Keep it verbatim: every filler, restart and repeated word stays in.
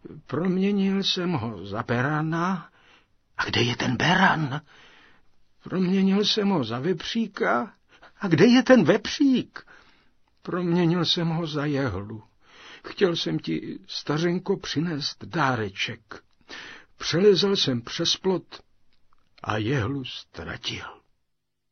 Proměnil jsem ho za berana. A kde je ten beran? Proměnil jsem ho za vepříka. A kde je ten vepřík? Proměnil jsem ho za jehlu. Chtěl jsem ti, stařenko, přinést dáreček. Přelezl jsem přes plot a jehlu ztratil.